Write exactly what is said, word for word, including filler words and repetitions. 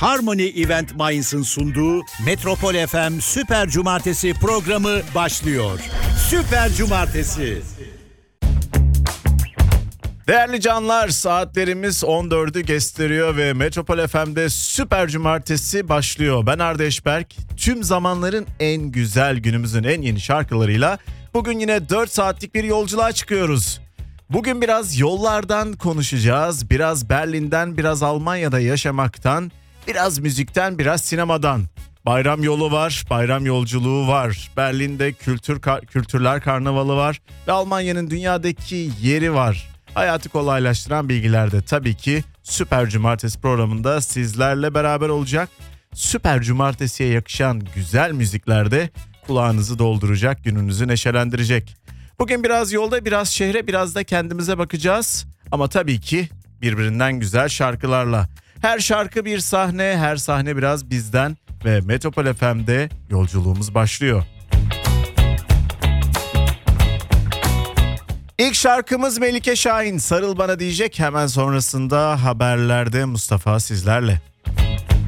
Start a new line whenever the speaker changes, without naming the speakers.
Harmony Event Minds'ın sunduğu Metropol F M Süper Cumartesi programı başlıyor. Süper Cumartesi.
Değerli canlar, saatlerimiz on dördü gösteriyor ve Metropol F M'de Süper Cumartesi başlıyor. Ben Arda Eşberk, tüm zamanların en güzel, günümüzün en yeni şarkılarıyla bugün yine dört saatlik bir yolculuğa çıkıyoruz. Bugün biraz yollardan konuşacağız, biraz Berlin'den, biraz Almanya'da yaşamaktan, biraz müzikten, biraz sinemadan. Bayram yolu var, bayram yolculuğu var. Berlin'de kültür kültürler karnavalı var ve Almanya'nın dünyadaki yeri var. Hayatı kolaylaştıran bilgiler de tabii ki Süper Cumartesi programında sizlerle beraber olacak. Süper Cumartesi'ye yakışan güzel müzikler de kulağınızı dolduracak, gününüzü neşelendirecek. Bugün biraz yolda, biraz şehre, biraz da kendimize bakacağız. Ama tabii ki birbirinden güzel şarkılarla. Her şarkı bir sahne, her sahne biraz bizden ve Metropol F M'de yolculuğumuz başlıyor. İlk şarkımız Melike Şahin, Sarıl Bana diyecek. Hemen sonrasında haberlerde Mustafa sizlerle.